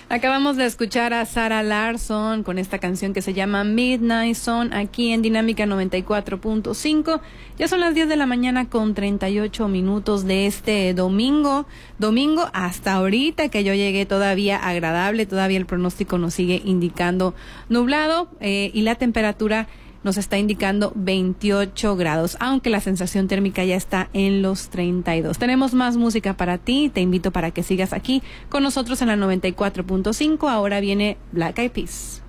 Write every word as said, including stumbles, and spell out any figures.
Acabamos de escuchar a Zara Larsson con esta canción que se llama Midnight Sun aquí en Dinámica noventa y cuatro punto cinco. Ya son las diez de la mañana con treinta y ocho minutos de este domingo. Domingo hasta ahorita que yo llegué todavía agradable, todavía el pronóstico nos sigue indicando nublado eh, y la temperatura nos está indicando veintiocho grados, aunque la sensación térmica ya está en los treinta y dos. Tenemos más música para ti, te invito para que sigas aquí con nosotros en la noventa y cuatro punto cinco. Ahora viene Black Eyed Peas.